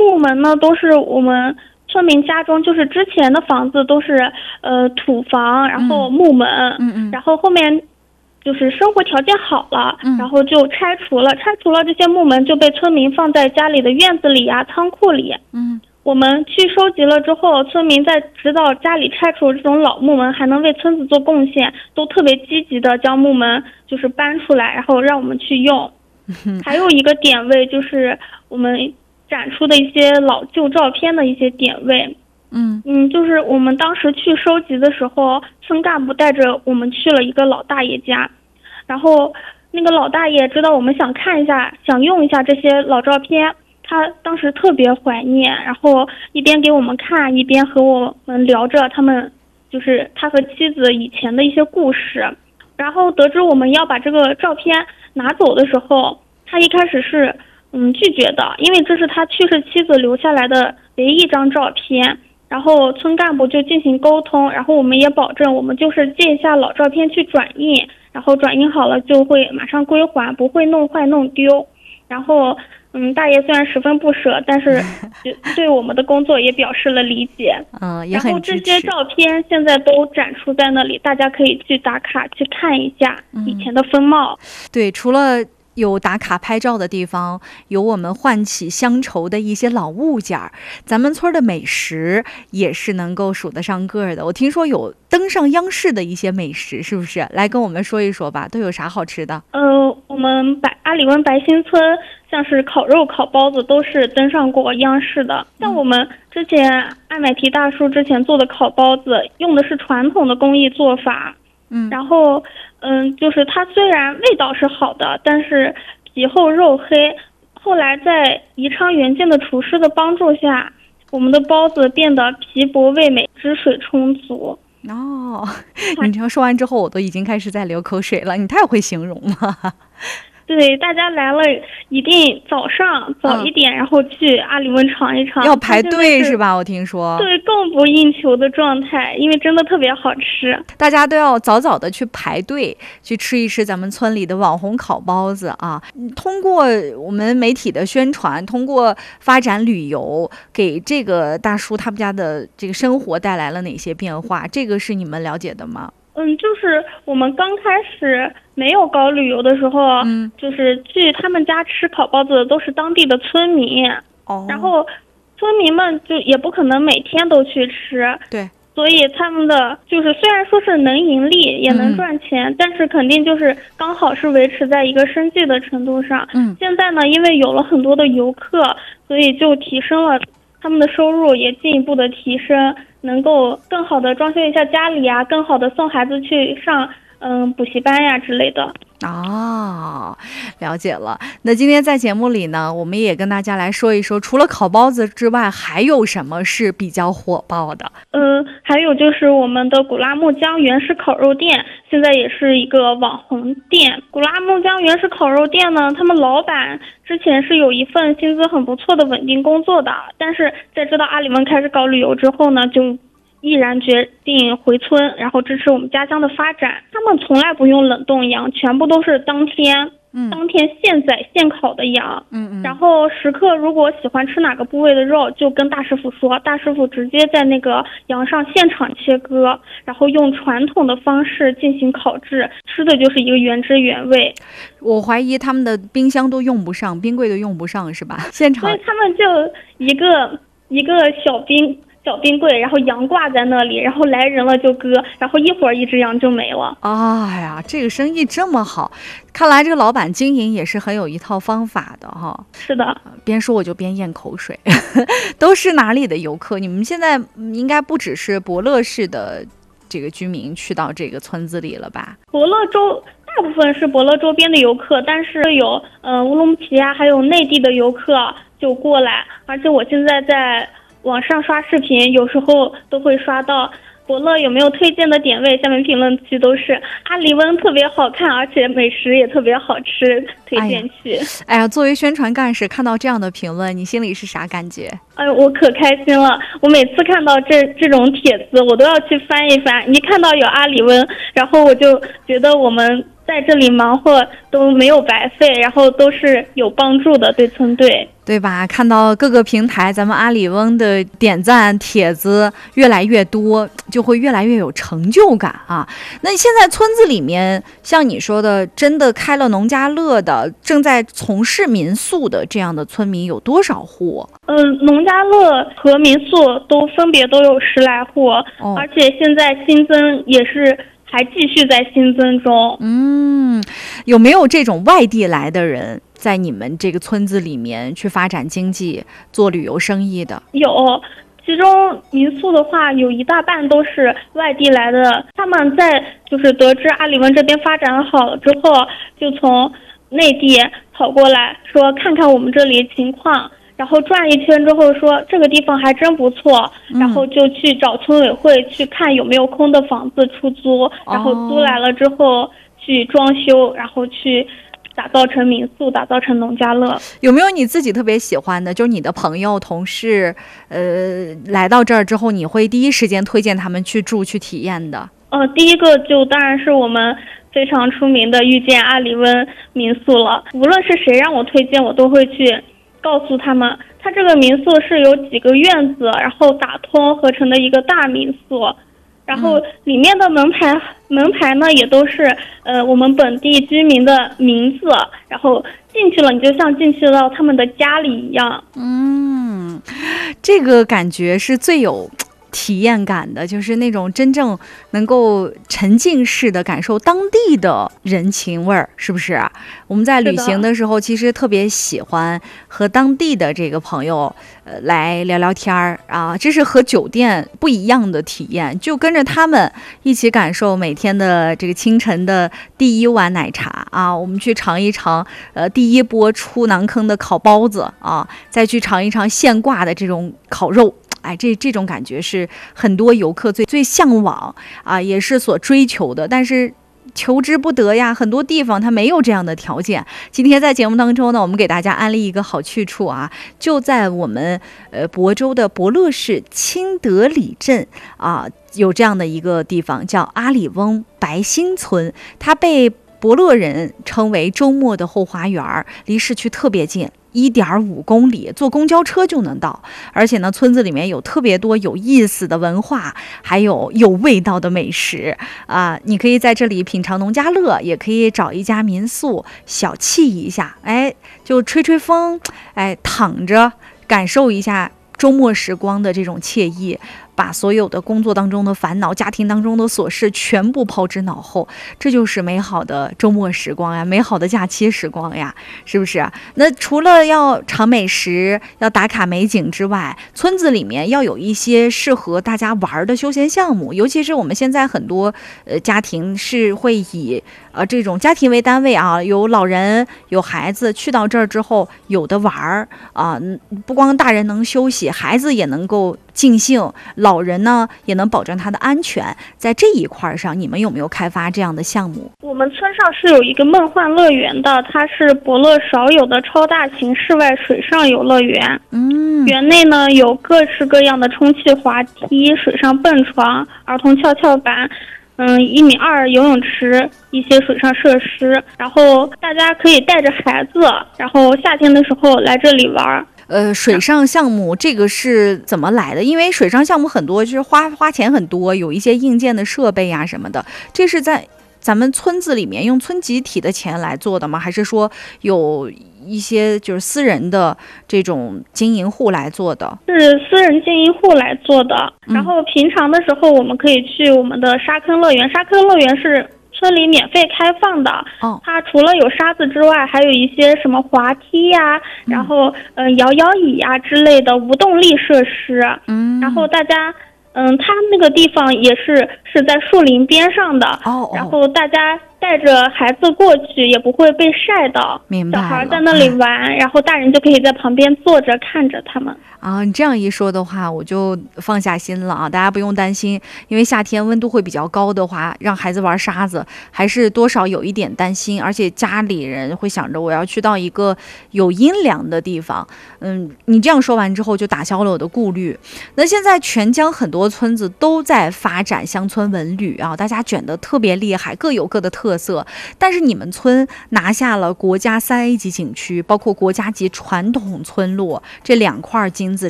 木门呢，都是我们村民家中，就是之前的房子都是土房，然后木门，然后后面就是生活条件好了，然后就拆除了这些木门，就被村民放在家里的院子里啊、仓库里。我们去收集了之后，村民在知道家里拆除这种老木门还能为村子做贡献，都特别积极的将木门就是搬出来，然后让我们去用。还有一个点位就是我们展出的一些老旧照片的一些点位。就是我们当时去收集的时候，村干部带着我们去了一个老大爷家，然后那个老大爷知道我们想看一下、想用一下这些老照片，他当时特别怀念，然后一边给我们看，一边和我们聊着就是他和妻子以前的一些故事。然后得知我们要把这个照片拿走的时候，他一开始是拒绝的，因为这是他去世妻子留下来的唯一一张照片。然后村干部就进行沟通，然后我们也保证我们就是借一下老照片去转印，然后转印好了就会马上归还，不会弄坏弄丢。然后大爷虽然十分不舍，但是对我们的工作也表示了理解。 也很支持。 然后这些照片现在都展出在那里，大家可以去打卡去看一下以前的风貌。 对，除了有打卡拍照的地方，有我们唤起乡愁的一些老物件，咱们村的美食也是能够数得上个的。我听说有登上央视的一些美食，是不是？来跟我们说一说吧，都有啥好吃的？ 我们阿里温白新村像是烤肉、烤包子都是登上过央视的。像我们之前艾买提大叔之前做的烤包子，用的是传统的工艺做法。然后就是它虽然味道是好的，但是皮厚肉黑。后来在宜昌原件的厨师的帮助下，我们的包子变得皮薄味美，汁水充足。 你这样说完之后，我都已经开始在流口水了，你太会形容了。 对，大家来了一定早一点，然后去阿里温尝一尝。 要排队是吧？我听说。 对，供不应求的状态，因为真的特别好吃。 大家都要早早的去排队，去吃一吃咱们村里的网红烤包子啊！通过我们媒体的宣传，通过发展旅游，给这个大叔他们家的这个生活带来了哪些变化？这个是你们了解的吗？ 就是我们刚开始没有搞旅游的时候，就是去他们家吃烤包子的都是当地的村民，然后村民们就也不可能每天都去吃， 对， 所以他们的就是虽然说是能盈利也能赚钱，但是肯定就是刚好是维持在一个生计的程度上。现在呢，因为有了很多的游客，所以就提升了他们的收入，也进一步的提升，能够更好的装修一下家里啊，更好的送孩子去上补习班呀之类的。 了解了。那今天在节目里呢，我们也跟大家来说一说，除了烤包子之外，还有什么是比较火爆的？ 还有就是我们的古拉木江原始烤肉店，现在也是一个网红店。古拉木江原始烤肉店呢，他们老板之前是有一份薪资很不错的稳定工作的，但是在知道阿里温开始搞旅游之后呢，就毅然决定回村，然后支持我们家乡的发展。他们从来不用冷冻羊，全部都是当天现宰现烤的羊。然后食客如果喜欢吃哪个部位的肉，就跟大师傅说，大师傅直接在那个羊上现场切割，然后用传统的方式进行烤制，吃的就是一个原汁原味。 我怀疑他们的冰箱都用不上，冰柜都用不上，是吧？现场， 所以他们就一个小冰柜，然后羊挂在那里，然后来人了就割，然后一会儿一只羊就没了。 这个生意这么好，看来这个老板经营也是很有一套方法的哈。 是的， 边说我就边咽口水。都是哪里的游客？你们现在应该不只是博乐市的这个居民去到这个村子里了吧？ 博乐州大部分是博乐周边的游客，但是有乌鲁木齐啊，还有内地的游客就过来，而且我现在在网上刷视频，有时候都会刷到伯乐有没有推荐的点位，下面评论区都是阿里温特别好看，而且美食也特别好吃，推荐去。 作为宣传干事，看到这样的评论，你心里是啥感觉？ 我可开心了，我每次看到这种帖子，我都要去翻一翻。一看到有阿里温，然后我就觉得我们在这里忙活都没有白费，然后都是有帮助的，对村队。 对吧？看到各个平台咱们阿里翁的点赞帖子越来越多，就会越来越有成就感啊。那现在村子里面像你说的真的开了农家乐的，正在从事民宿的这样的村民有多少户？ 农家乐和民宿都分别都有10来户，而且现在新增也是还继续在新增中。 有没有这种外地来的人在你们这个村子里面去发展经济、做旅游生意的？ 有，其中民宿的话，有一大半都是外地来的。他们在就是得知阿里温这边发展好了之后，就从内地跑过来说看看我们这里情况，然后转一圈之后说这个地方还真不错，然后就去找村委会去看有没有空的房子出租，然后租来了之后去装修，然后去打造成民宿，打造成农家乐。 有没有你自己特别喜欢的，就是你的朋友同事来到这儿之后，你会第一时间推荐他们去住去体验的？ 第一个就当然是我们非常出名的遇见阿里温民宿了。无论是谁让我推荐，我都会去告诉他们，它这个民宿是有几个院子然后打通合成的一个大民宿，然后里面的门牌呢也都是我们本地居民的名字，然后进去了你就像进去到他们的家里一样。 这个感觉是最有体验感的，就是那种真正能够沉浸式的感受当地的人情味儿，是不是？我们在旅行的时候其实特别喜欢和当地的这个朋友来聊聊天儿啊，这是和酒店不一样的体验，就跟着他们一起感受每天的这个清晨的第一碗奶茶啊，我们去尝一尝第一波出馕坑的烤包子啊，再去尝一尝现挂的这种烤肉。这种感觉是很多游客最向往啊，也是所追求的，但是求之不得呀，很多地方它没有这样的条件。今天在节目当中呢，我们给大家安利一个好去处啊，就在我们亳州的博乐市清德里镇啊，有这样的一个地方叫阿里翁白新村，它被博乐人称为周末的后花园，离市区特别近，1.5公里，坐公交车就能到。而且呢，村子里面有特别多有意思的文化，还有味道的美食啊！你可以在这里品尝农家乐，也可以找一家民宿小憩一下，就吹吹风，躺着感受一下周末时光的这种惬意。把所有的工作当中的烦恼、家庭当中的琐事全部抛之脑后，这就是美好的周末时光呀，美好的假期时光呀，是不是？那除了要尝美食、要打卡美景之外，村子里面要有一些适合大家玩的休闲项目，尤其是我们现在很多家庭是会以这种家庭为单位啊，有老人有孩子，去到这儿之后有的玩啊，不光大人能休息，孩子也能够尽兴，老人呢也能保证他的安全。在这一块上，你们有没有开发这样的项目？ 我们村上是有一个梦幻乐园的，它是博乐少有的超大型室外水上游乐园。园内呢有各式各样的充气滑梯、水上蹦床、儿童跷跷板，1.2米游泳池，一些水上设施，然后大家可以带着孩子，然后夏天的时候来这里玩。 水上项目这个是怎么来的？因为水上项目很多就是花钱很多，有一些硬件的设备呀什么的，这是在咱们村子里面用村集体的钱来做的吗？还是说有一些就是私人的这种经营户来做的？ 是私人经营户来做的。然后平常的时候我们可以去我们的沙坑乐园，沙坑乐园是村里免费开放的。它除了有沙子之外，还有一些什么滑梯呀，然后摇摇椅呀之类的无动力设施。然后大家它那个地方也是在树林边上的。然后大家带着孩子过去也不会被晒到。 明白了。 小孩在那里玩，然后大人就可以在旁边坐着看着他们。 你这样一说的话，我就放下心了啊！大家不用担心，因为夏天温度会比较高的话，让孩子玩沙子还是多少有一点担心，而且家里人会想着我要去到一个有阴凉的地方。你这样说完之后，就打消了我的顾虑。那现在全疆很多村子都在发展乡村文旅啊，大家卷得特别厉害，各有各的特特色。但是你们村拿下了国家3A级景区，包括国家级传统村落这2块金子，